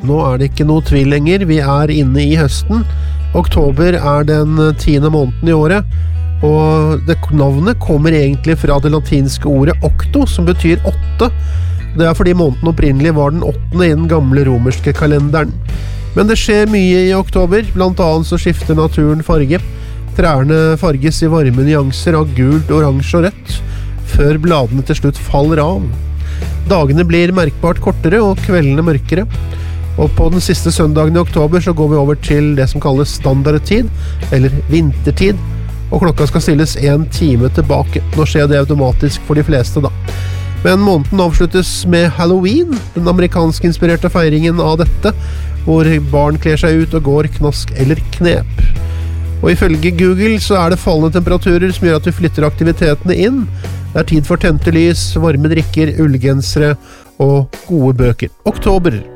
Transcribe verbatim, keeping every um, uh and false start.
nå er det ikke noe tvil lenger, vi er inne i høsten. Oktober er den tiende måneden i året, og det navnet kommer egentlig fra det latinske ordet octo, som betyr åtte. Det er fordi måneden opprinnelig var den åttende i den gamle romerske kalenderen. Men det skjer mye i oktober, blant annet så skifter naturen farge. Trærne farges i varme nyanser av gult, oransje og rødt, før bladene til slutt faller av. Dagene blir merkbart kortere og kveldene mørkere. Og på den siste søndagen i oktober så går vi over til det som kalles standardtid, eller vintertid, og klokka skal stilles en time tilbake. Nå skjer det automatisk for de fleste da. Men måneden avsluttes med Halloween, den amerikansk-inspirerte feiringen av dette, hvor barn kler seg ut og går knask eller knep. Og ifølge Google så er det fallende temperaturer som gjør at vi flytter aktivitetene inn. Det er tid for tente lys, varme drikker, ullgensere og gode bøker. Oktober.